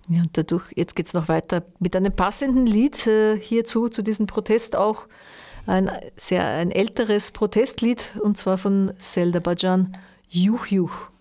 Ja, und dadurch, jetzt geht es noch weiter mit einem passenden Lied hierzu, zu diesem Protest auch. Ein älteres Protestlied, und zwar von Zelda Bajan, Juch Juch.